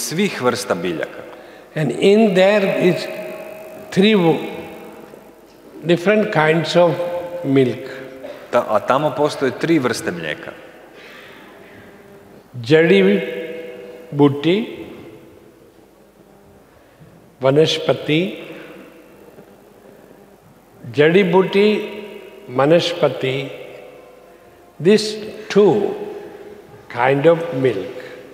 svih vrsta biljaka. And in there is three different kinds of milk. A tamo postoje 3 vrste mlijeka. Jadi buti, vanaspati. Jadi buti, vanaspati, these 2 kind of milk.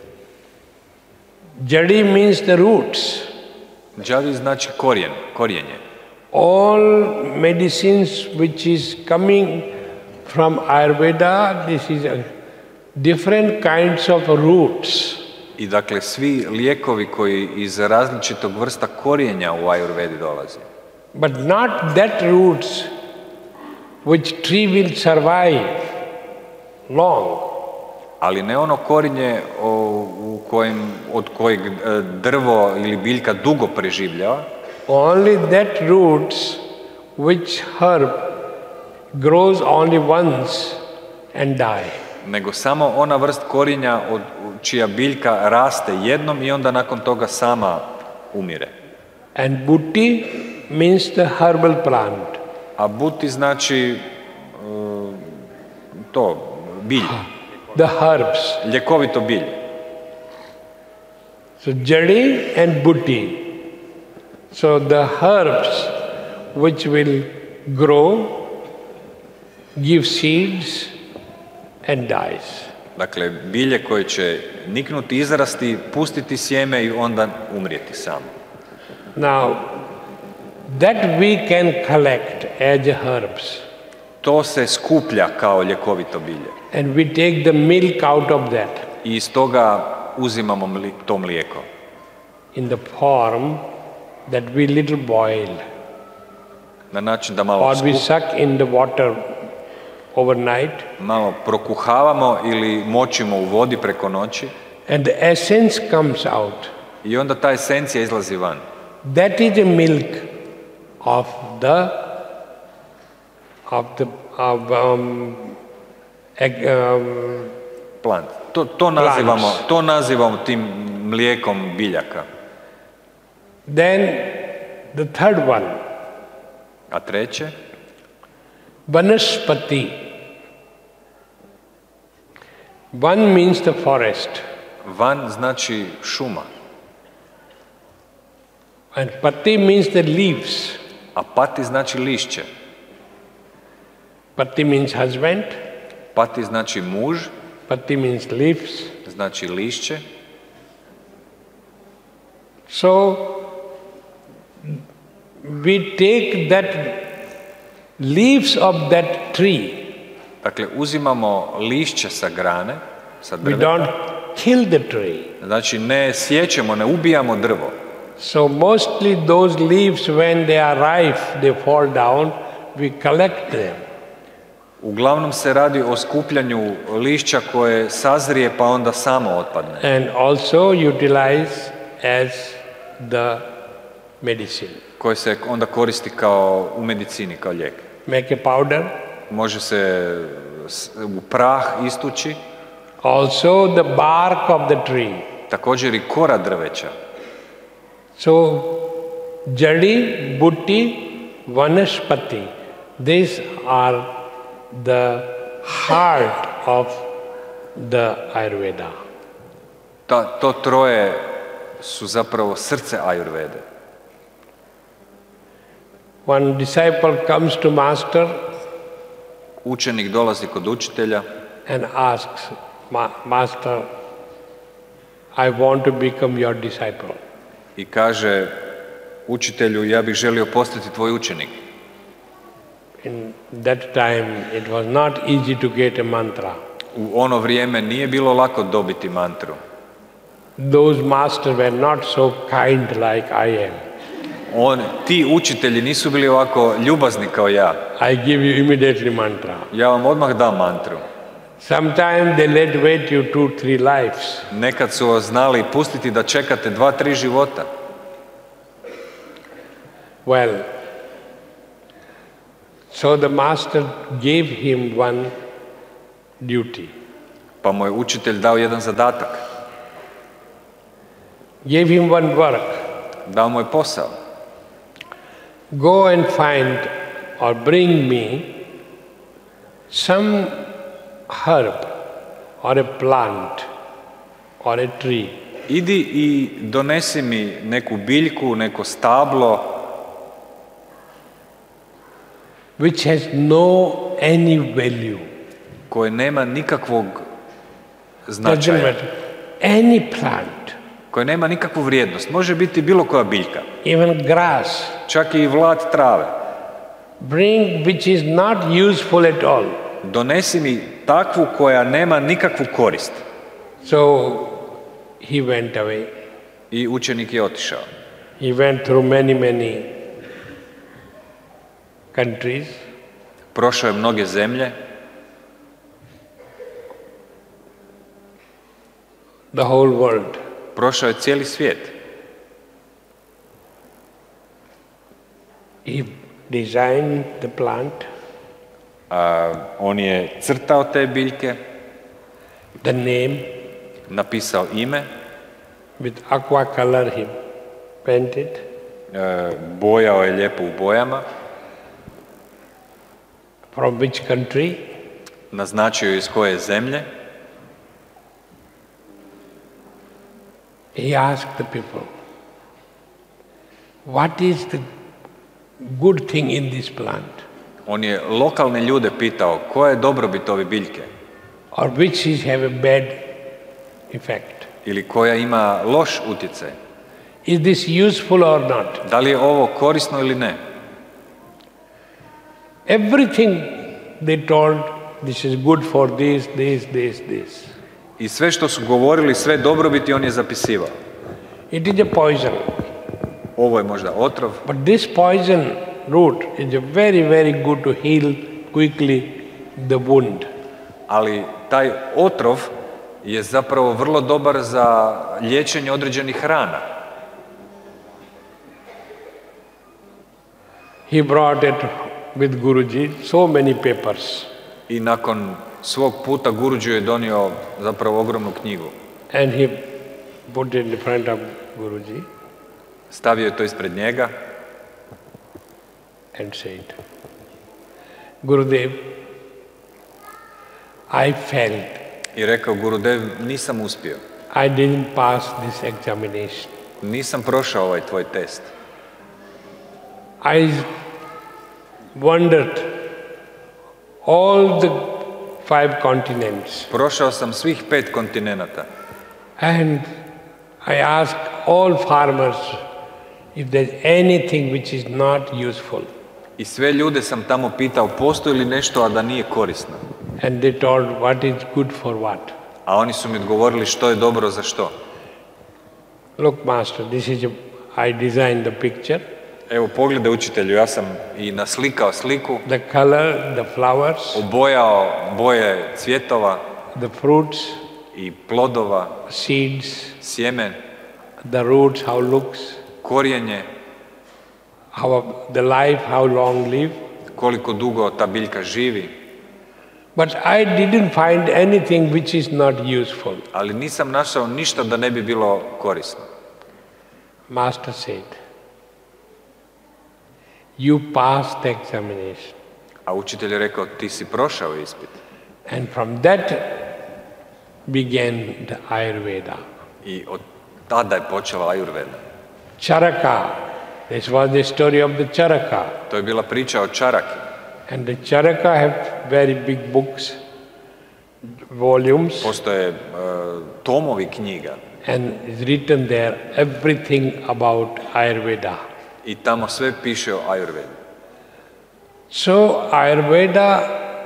Jadi means the roots. Jadi znači korijenje. All medicines which is coming from Ayurveda, this is different kinds of roots. I dakle, svi lijekovi koji iz različitog vrsta korijenja u Ayurvedi dolaze. But not that roots which tree will survive long. Ali ne ono korijenje od kojeg drvo ili biljka dugo preživljava. Only that roots which herb grows only once and die. Nego samo ona vrst korijenja čija biljka raste jednom i onda nakon toga sama umire. And buti means the herbal plant. A buti znači bilje. The herbs. Ljekovito bilje. So jadi and buti. So the herbs which will grow, give seeds and dies. Dakle, bilje koje će niknuti, izrasti, pustiti sjeme i onda umrijeti samo. Now, that we can collect as herbs. To se skuplja kao ljekovito bilje. And we take the milk out of that. I iz toga uzimamo to mlijeko. In the form that we little boil. Na način da malo or we suck in the water overnight. Malo prokuhavamo ili močimo u vodi preko noći. And the essence comes out. I onda ta esencija izlazi van. That is the milk of the plant. To nazivamo tim mlijekom biljaka. Then the third one. A treće? Vanaspati. Van means the forest. Van znači šuma. And pati means the leaves. A pati znači lišće. Pati means husband. Pati znači muž. Pati means leaves. Znači lišće. So we take that leaves of that tree. Dakle, uzimamo lišće sa grane, sa drveta. We don't kill the tree. Znači, ne sjećemo, ne ubijamo drvo. So mostly those leaves when they are ripe, they fall down, we collect them. Uglavnom se radi o skupljanju lišća koje sazrije pa onda samo otpadne. And also utilize as the medicine. Koje se onda koristi kao u medicini, kao lijek. Make a powder. Može se u prah istući. Also the bark of the tree. Također i kora drveća. So jadi, buti, vanaspati, these are the heart of the Ayurveda. To troje su zapravo srce Ayurvede. One disciple comes to master. Učenik dolazi kod učitelja. And asks, Master, I want to become your disciple. I kaže učitelju, ja bih želio postati tvoj učenik. In that time it was not easy to get a mantra. U ono vrijeme nije bilo lako dobiti mantru. Those masters were not so kind like I am. Ti učitelji nisu bili ovako ljubazni kao ja. I give you immediately mantra. Ja vam odmah dam mantru. Sometimes they let wait you 2-3 lives. Nekad su vas znali pustiti da čekate 2-3 života. Well, so the master gave him one duty. Pa mu je učitelj dao jedan zadatak. gave him one work. Dao mu je posao. Go and find or bring me some herb or a plant or a tree Idi i donesi mi neku biljku, neko stablo which has no any value. koje nema nikakvog Doesn't značaja, matter. Any plant, koje nema nikakvu vrijednost. Može biti bilo koja biljka, even grass, čak i vlat trave. bring which is not useful at all. Donesi mi takvu koja nema nikakvu korist. So he went away. I učenik je otišao. He went through many countries. Prošao je mnoge zemlje, The whole world. prošao je cijeli svijet. He designed the plant, On je crtao te biljke, the name, napisao ime, with aqua color he painted, bojao je lijepo u bojama, from which country, naznačio je iz koje zemlje. he asked the people, what is the good thing in this plant, On je lokalne ljude pitao koja je dobrobit ove biljke or which is have a bad effect. ili koja ima loš utjecaj. Is this useful or not? Da li je ovo korisno ili ne? Everything they told, this is good for this. I sve što su govorili, sve dobrobiti on je zapisivao. It is a poison. Ovo je možda otrov, But this poison root is very good to heal quickly the wound. ali taj otrov je zapravo vrlo dobar za liječenje određenih rana. He brought it with Guruji, so many papers. I nakon svog puta Guruji je donio zapravo ogromnu knjigu. And he put it in front of Guruji Stavio je to ispred njega and said, Gurudev, I failed. i rekao: Gurudev, nisam uspio. I didn't pass this examination. Nisam prošao ovaj tvoj test. I wandered all the 5 continents Prošao sam svih 5 kontinenata and I asked all farmers if there's anything which is not useful. i sve ljude sam tamo pitao postoji li nešto, a da nije korisno. And they told what is good for what. A oni su mi odgovorili što je dobro za što. Look, master, I designed the picture, Evo, pogledaj učitelju, ja sam i naslikao sliku, the color, the flowers, obojao boje cvjetova the fruits, i plodova, seeds, sjeme, the roots, how looks, korijenje, the life, how long live. koliko dugo ta biljka živi. But I didn't find anything which is not useful. Ali nisam našao ništa da ne bi bilo korisno. Master said, you passed the examination. A učitelj je rekao: ti si prošao ispit. And from that began the Ayurveda. I od tada je počela Ajurveda. Charaka, this was the story of the Charaka. To je bila priča o čaraki. And the Charaka have very big books, volumes, Postoje tomovi knjiga and is written there everything about Ayurveda. i tamo sve piše o Ajurvedi. So Ayurveda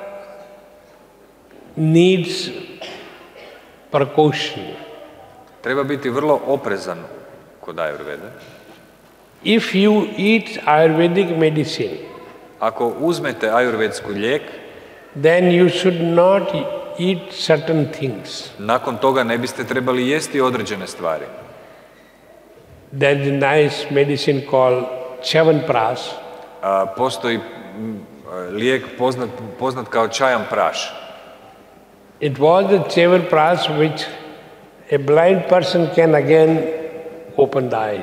needs precaution. Treba biti vrlo oprezan kod Ajurvede. If you eat Ayurvedic medicine, Ako uzmete ajurvedsku lijek, then you should not eat certain things. nakon toga ne biste trebali jesti određene stvari. There is a nice medicine called Chyavanprash. Postoji lijek poznat kao čajan praš. It was the Chyavanprash which a blind person can again open the eyes.